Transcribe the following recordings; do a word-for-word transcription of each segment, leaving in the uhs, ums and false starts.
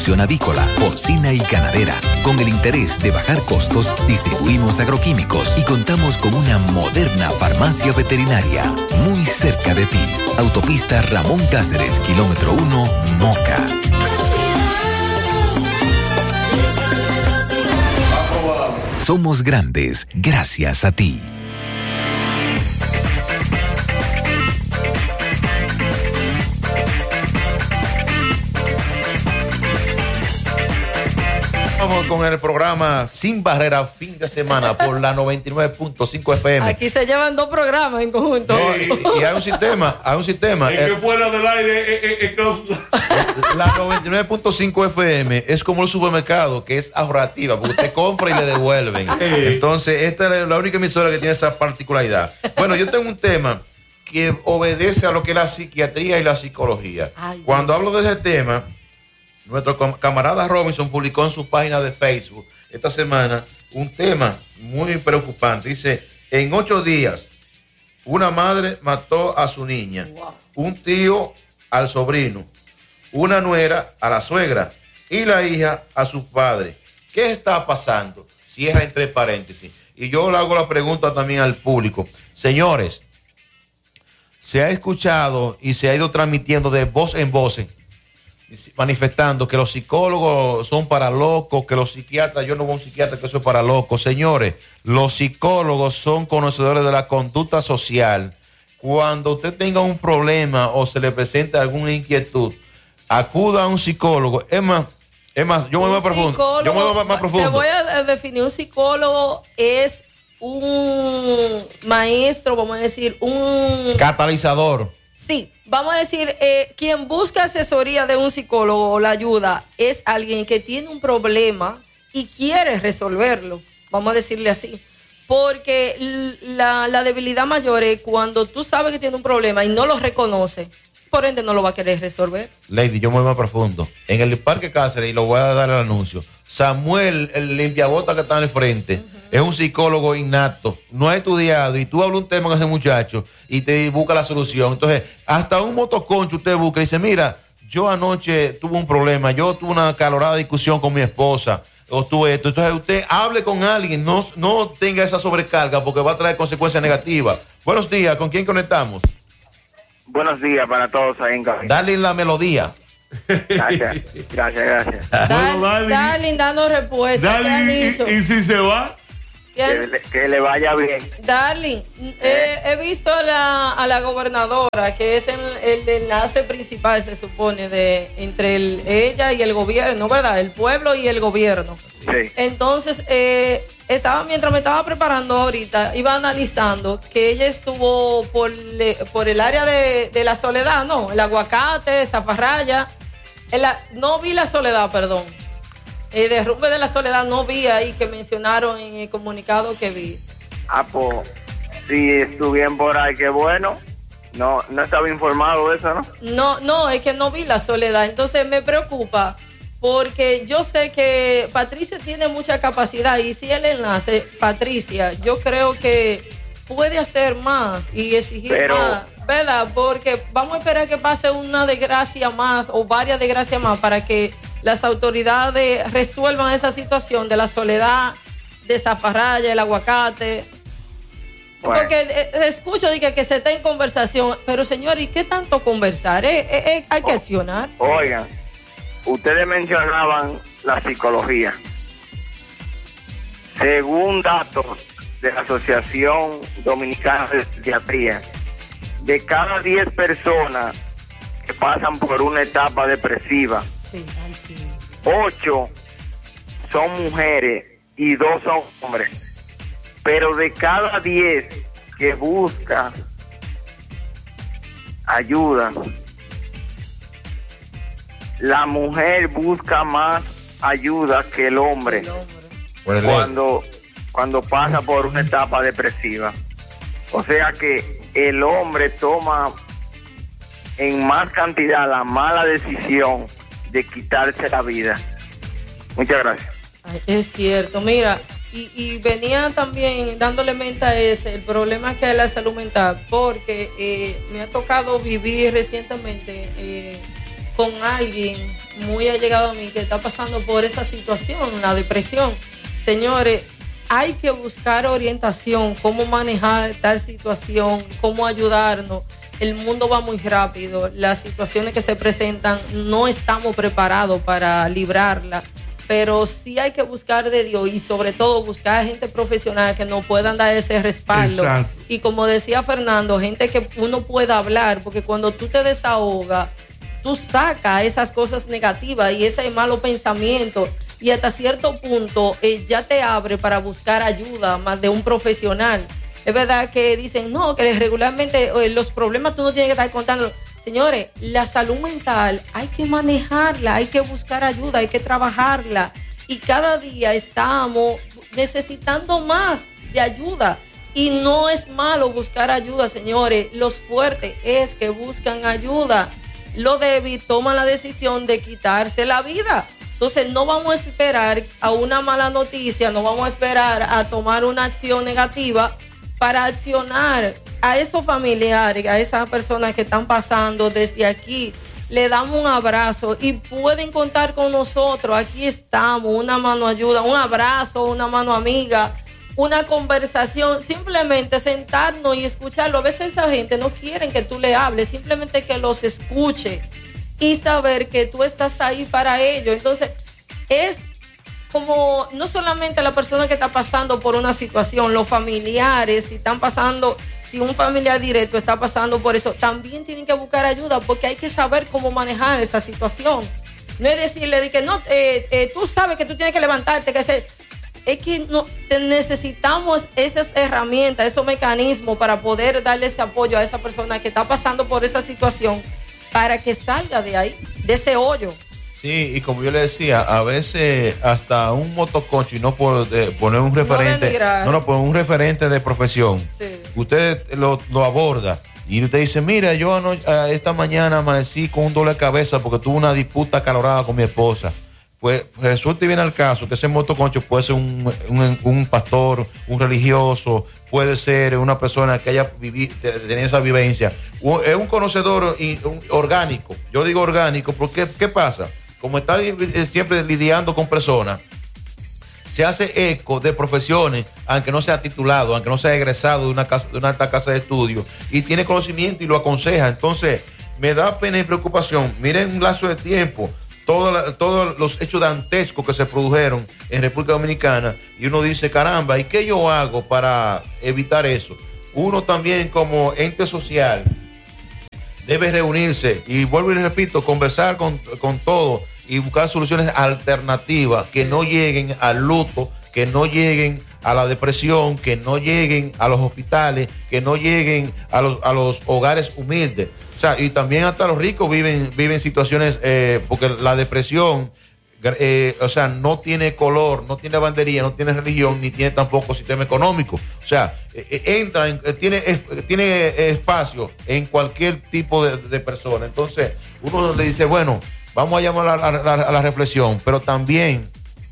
producción avícola, porcina y ganadera. Con el interés de bajar costos, distribuimos agroquímicos y contamos con una moderna farmacia veterinaria muy cerca de ti. Autopista Ramón Cáceres, kilómetro uno, Moca. Somos grandes gracias a ti. Vamos con el programa Sin Barrera fin de semana por la noventa y nueve punto cinco F M. Aquí se llevan dos programas en conjunto. No, y, y hay un sistema, hay un sistema. El que fuera del aire es cláusula. La noventa y nueve punto cinco F M es como el supermercado, que es ahorrativa, porque usted compra y le devuelven. Entonces, esta es la única emisora que tiene esa particularidad. Bueno, yo tengo un tema que obedece a lo que es la psiquiatría y la psicología. Ay, Cuando Dios. hablo de ese tema, nuestro camarada Robinson publicó en su página de Facebook esta semana un tema muy preocupante. Dice, en ocho días, una madre mató a su niña, wow. un tío al sobrino, una nuera a la suegra y la hija a su padre. ¿Qué está pasando? Cierra entre paréntesis. Y yo le hago la pregunta también al público. Señores, se ha escuchado y se ha ido transmitiendo de voz en voz, manifestando que los psicólogos son para locos, que los psiquiatras, yo no voy a un psiquiatra, que eso es para locos. Señores, los psicólogos son conocedores de la conducta social. Cuando usted tenga un problema o se le presente alguna inquietud, acuda a un psicólogo. Es más, es más, yo me voy más profundo. Yo me voy más, más profundo. Te voy a definir, un psicólogo es un maestro, vamos a decir, un catalizador. Sí, vamos a decir, eh, quien busca asesoría de un psicólogo o la ayuda es alguien que tiene un problema y quiere resolverlo, vamos a decirle así. Porque la, la debilidad mayor es cuando tú sabes que tiene un problema y no lo reconoce, por ende no lo va a querer resolver. Lady, yo me voy más profundo. En el Parque Cáceres, y lo voy a dar el anuncio, Samuel, el limpiabota que está en el frente, uh-huh. es un psicólogo innato, no ha estudiado, y tú hablas un tema con ese muchacho y te busca la solución. Entonces, hasta un motoconcho usted busca y dice, mira, yo anoche tuve un problema, yo tuve una calorada discusión con mi esposa, o tuve esto. Entonces, usted hable con alguien, no, no tenga esa sobrecarga porque va a traer consecuencias negativas. Buenos días, ¿con quién conectamos? Buenos días para todos ahí en cabina. Dale la melodía. Gracias, gracias, gracias. Dale, bueno, Darling, dando respuesta. Darling, y, y si se va, que le, que le vaya bien. Darling, eh, he visto a la, a la gobernadora, que es el, el enlace principal, se supone, de entre el, ella y el gobierno, ¿verdad? El pueblo y el gobierno. Sí. Entonces, eh, estaba, mientras me estaba preparando ahorita, iba analizando que ella estuvo por, le, por el área de, de la Soledad, ¿no? El Aguacate, Zafarraya. En la, no vi la Soledad, perdón. El derrumbe de la Soledad no vi ahí que mencionaron en el comunicado que vi. Ah, pues, sí, estuvieron por ahí, qué bueno. No, no estaba informado de eso, ¿no? No, no, es que no vi la Soledad. Entonces me preocupa porque yo sé que Patricia tiene mucha capacidad y si el enlace, Patricia, yo creo que puede hacer más y exigir Pero... más, ¿verdad? Porque vamos a esperar que pase una desgracia más o varias desgracias más para que las autoridades resuelvan esa situación de la Soledad, de Zafarraya, el Aguacate. Bueno. Porque eh, escucho de que, que se está en conversación, pero señor, ¿y qué tanto conversar? Eh, eh, eh, hay que accionar. Oigan, ustedes mencionaban la psicología. Según datos de la Asociación Dominicana de Psiquiatría, de cada diez personas que pasan por una etapa depresiva, sí, sí. ocho son mujeres y dos son hombres. Pero de cada diez que busca ayuda, la mujer busca más ayuda que el hombre, el hombre. cuando cuando pasa por una etapa depresiva. O sea que el hombre toma en más cantidad la mala decisión de quitarse la vida. Muchas gracias. Ay, es cierto, mira, y, y venía también dándole mente a ese, el problema que hay en la salud mental, porque eh, me ha tocado vivir recientemente eh, con alguien muy allegado a mí que está pasando por esa situación, la depresión. Señores, hay que buscar orientación, cómo manejar tal situación, cómo ayudarnos. El mundo va muy rápido, las situaciones que se presentan no estamos preparados para librarlas, pero sí hay que buscar de Dios y sobre todo buscar gente profesional que nos puedan dar ese respaldo. Exacto. Y como decía Fernando, gente que uno pueda hablar, porque cuando tú te desahogas, tú sacas esas cosas negativas y ese malo pensamiento y hasta cierto punto eh, ya te abre para buscar ayuda más de un profesional. Es verdad que dicen, no, que regularmente eh, los problemas tú no tienes que estar contando. Señores, la salud mental hay que manejarla, hay que buscar ayuda, hay que trabajarla. Y cada día estamos necesitando más de ayuda. Y no es malo buscar ayuda, señores. Los fuertes es que buscan ayuda. Los débiles toman la decisión de quitarse la vida. Entonces no vamos a esperar a una mala noticia, no vamos a esperar a tomar una acción negativa para accionar a esos familiares, a esas personas que están pasando desde aquí. Le damos un abrazo y pueden contar con nosotros. Aquí estamos, una mano ayuda, un abrazo, una mano amiga, una conversación, simplemente sentarnos y escucharlo. A veces esa gente no quiere que tú le hables, simplemente que los escuche y saber que tú estás ahí para ellos. Entonces, es como no solamente la persona que está pasando por una situación, los familiares, si están pasando, si un familiar directo está pasando por eso, también tienen que buscar ayuda porque hay que saber cómo manejar esa situación. No es decirle de que no, eh, eh, tú sabes que tú tienes que levantarte, que se, es que no, te necesitamos esas herramientas, esos mecanismos para poder darle ese apoyo a esa persona que está pasando por esa situación para que salga de ahí, de ese hoyo. Sí, y como yo le decía, a veces hasta un motoconcho, y no por eh, poner un referente, no, no, no, poner un referente de profesión, sí. Usted lo, lo aborda y usted dice, mira, yo anoche, esta mañana amanecí con un dolor de cabeza porque tuve una disputa acalorada con mi esposa. Pues, pues resulta y viene al caso que ese motoconcho puede ser un, un, un pastor, un religioso, puede ser una persona que haya vivido, tenido esa vivencia. Es un conocedor y, un, orgánico. Yo digo orgánico porque, ¿qué pasa? Como está siempre lidiando con personas, se hace eco de profesiones, aunque no sea titulado, aunque no sea egresado de una casa, de una alta casa de estudio, y tiene conocimiento y lo aconseja. Entonces, me da pena y preocupación. Miren un lazo de tiempo, todos todo los hechos dantescos que se produjeron en República Dominicana, y uno dice, caramba, ¿y qué yo hago para evitar eso? Uno también como ente social debe reunirse, y vuelvo y repito, conversar con, con todos y buscar soluciones alternativas que no lleguen al luto, que no lleguen a la depresión, que no lleguen a los hospitales, que no lleguen a los, a los hogares humildes. O sea, y también hasta los ricos viven, viven situaciones, eh, porque la depresión, eh, o sea, no tiene color, no tiene bandería, no tiene religión, ni tiene tampoco sistema económico. O sea, eh, entra, en, tiene, eh, tiene espacio en cualquier tipo de, de persona. Entonces, uno le dice, bueno, vamos a llamar a, a, a, a la reflexión, pero también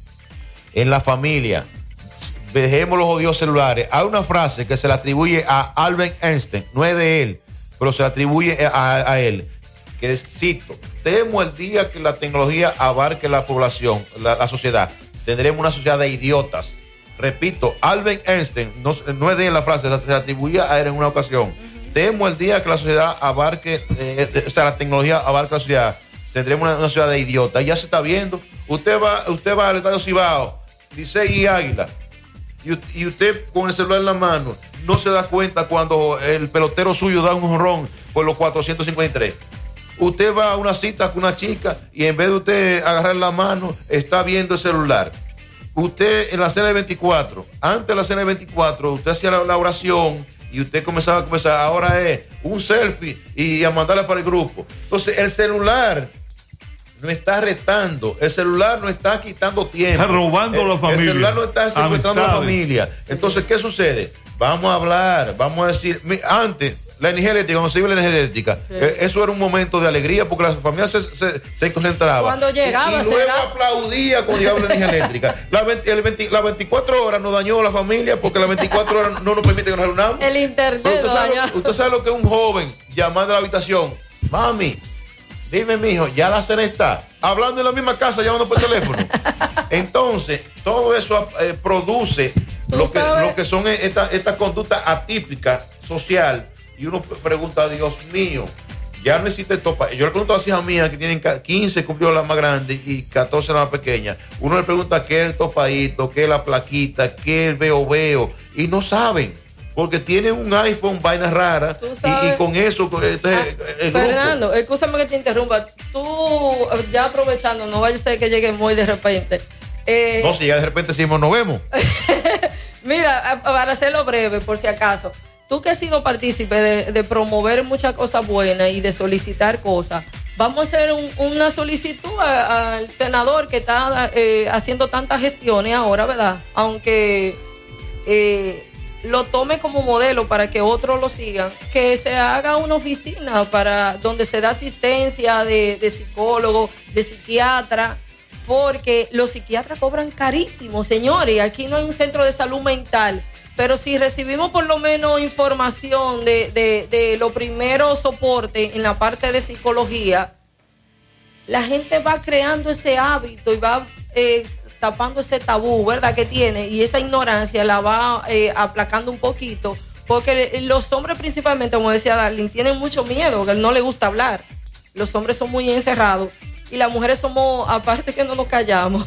en la familia, dejemos los odios celulares. Hay una frase que se le atribuye a Albert Einstein, no es de él, pero se le atribuye a, a él, que es, cito, temo el día que la tecnología abarque la población, la, la sociedad. Tendremos una sociedad de idiotas. Repito, Albert Einstein, no, no es de él la frase, se le atribuía a él en una ocasión. Uh-huh. Temo el día que la sociedad abarque, eh, o sea, la tecnología abarque la sociedad. Tendremos una, una sociedad de idiotas. Ya se está viendo. Usted va, usted va al Estadio Cibao, Licey y Águila, y, y usted con el celular en la mano no se da cuenta cuando el pelotero suyo da un jonrón por los cuatrocientos cincuenta y tres. Usted va a una cita con una chica y en vez de usted agarrar la mano, está viendo el celular. Usted en la cena de veinticuatro, antes de la cena de veinticuatro, usted hacía la, la oración y usted comenzaba a conversar. Ahora es un selfie y a mandarla para el grupo. Entonces, el celular no está retando, el celular no está quitando tiempo. Está robando a la familia. El celular no está secuestrando a la familia. Entonces, ¿qué sucede? Vamos a hablar, vamos a decir, antes, la energía eléctrica, cuando se iba la energía eléctrica, sí. eh, eso era un momento de alegría porque la familia se, se, se concentraba. Cuando llegaba, y, y luego será... aplaudía cuando llegaba la energía eléctrica. La, veinte, el veinte, la veinticuatro horas nos dañó la familia porque las veinticuatro horas no nos permite que nos reunamos. El internet. Usted sabe, lo, usted sabe lo que es un joven llamando a la habitación, mami, Dime, mijo, ya la cena está. Hablando en la misma casa, llamando por teléfono. Entonces, todo eso eh, produce lo que, lo que son estas esta conductas atípicas social. Y uno pregunta, Dios mío, ya no existe topa. Yo le pregunto a las hijas mías que tienen quince, cumplió la más grande y catorce la más pequeña. Uno le pregunta qué es el topadito, qué es la plaquita, qué es el veo veo. Y no saben. Porque tienen un iPhone, vaina rara, y, y con eso. Entonces, ah, el Fernando, grupo. escúchame que te interrumpa. Tú, ya aprovechando, no vaya a ser que llegue muy de repente. Eh, no, si ya de repente decimos, nos vemos. Mira, para hacerlo breve, por si acaso. Tú que has sido partícipe de, de promover muchas cosas buenas y de solicitar cosas, vamos a hacer un, una solicitud a, al senador que está eh, haciendo tantas gestiones ahora, ¿verdad? Aunque eh, lo tome como modelo para que otros lo sigan, que se haga una oficina para donde se da asistencia de, de psicólogo, de psiquiatra, porque los psiquiatras cobran carísimo, señores. Aquí no hay un centro de salud mental. Pero si recibimos por lo menos información de, de, de los primeros soportes en la parte de psicología, la gente va creando ese hábito y va eh, tapando ese tabú, ¿verdad? Que tiene, y esa ignorancia la va eh, aplacando un poquito, porque los hombres principalmente, como decía Darlene, tienen mucho miedo, que no les gusta hablar. Los hombres son muy encerrados y las mujeres somos, aparte que no nos callamos,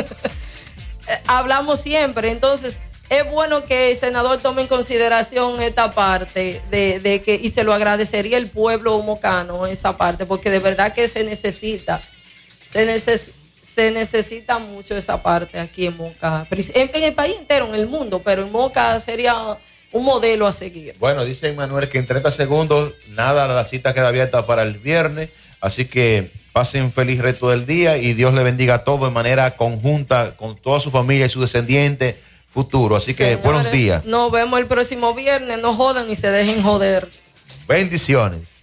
hablamos siempre. Entonces es bueno que el senador tome en consideración esta parte de, de que, y se lo agradecería el pueblo mocano, esa parte, porque de verdad que se necesita, se, neces, se necesita mucho esa parte aquí en Moca, en, en el país entero, en el mundo, pero en Moca sería un modelo a seguir. Bueno, dice Manuel que en treinta segundos, nada, la cita queda abierta para el viernes, así que pasen feliz resto del día y Dios le bendiga a todos de manera conjunta, con toda su familia y sus descendientes futuro. Así que, señores, buenos días. Nos vemos el próximo viernes. No jodan ni se dejen joder. Bendiciones.